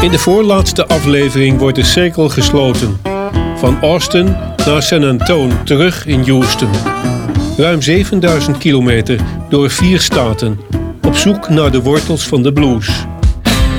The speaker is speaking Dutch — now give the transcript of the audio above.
In de voorlaatste aflevering wordt de cirkel gesloten. Van Austin naar San Antonio, terug in Houston. Ruim 7000 kilometer door 4 staten. Op zoek naar de wortels van de blues.